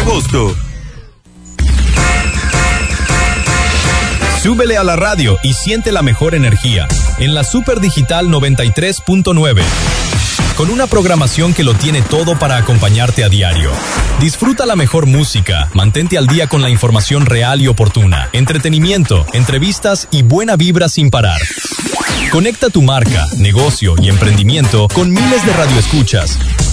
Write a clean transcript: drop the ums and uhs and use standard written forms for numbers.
agosto. Súbele a la radio y siente la mejor energía en la Super Digital 93.9. Con una programación que lo tiene todo para acompañarte a diario. Disfruta la mejor música, mantente al día con la información real y oportuna, entretenimiento, entrevistas y buena vibra sin parar. Conecta tu marca, negocio y emprendimiento con miles de radioescuchas.